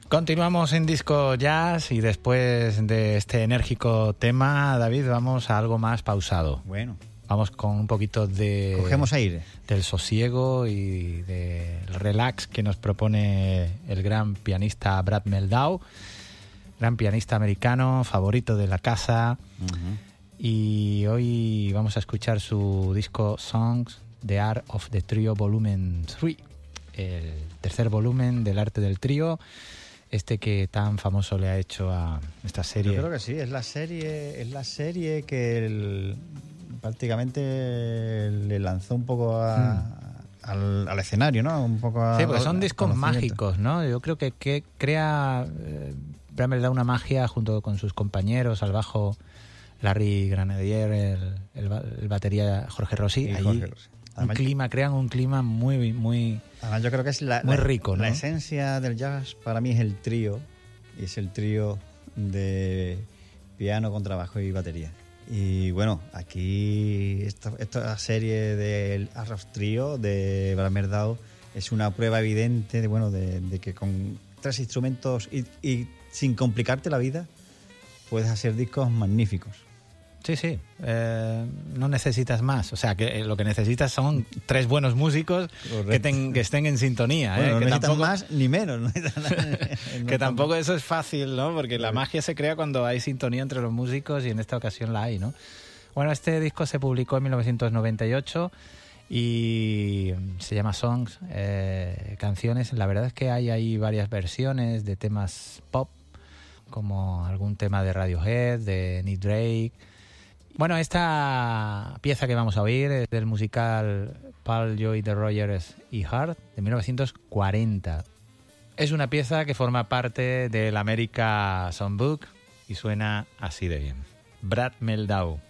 Continuamos en Disco Jazz y después de este enérgico tema, David, vamos a algo más pausado. Bueno. Vamos con un poquito de... Cogemos aire. Del sosiego y del relax que nos propone el gran pianista Brad Mehldau, gran pianista americano, favorito de la casa. Uh-huh. Y hoy vamos a escuchar su disco Songs, The Art of the Trio Volumen 3, el tercer volumen del arte del trío. Que tan famoso le ha hecho a esta serie. Yo creo que sí, es la serie que prácticamente le lanzó un poco al escenario, ¿no? Un poco sí, porque son discos mágicos, ¿no? Yo creo que crea Brad Mehldau una magia junto con sus compañeros, al bajo Larry Grenadier, el batería Jorge Rossi. Crean un clima muy además, yo creo que es muy rico, ¿no? La esencia del jazz para mí es el trío, y es el trío de piano, contrabajo y batería. Y bueno, aquí esta serie del Art of Trio de Brad Mehldau es una prueba evidente de que con tres instrumentos y sin complicarte la vida puedes hacer discos magníficos. Sí. No necesitas más. O sea, que lo que necesitas son tres buenos músicos que estén en sintonía. Bueno, no que necesitas tampoco, más ni menos. Que tampoco eso es fácil, ¿no? Porque la magia se crea cuando hay sintonía entre los músicos y en esta ocasión la hay, ¿no? Bueno, este disco se publicó en 1998 y se llama Songs, canciones. La verdad es que hay ahí varias versiones de temas pop, como algún tema de Radiohead, de Nick Drake. Bueno, esta pieza que vamos a oír es del musical Paul, Joy, The Rogers y Hart de 1940. Es una pieza que forma parte del America Songbook y suena así de bien. Brad Mehldau.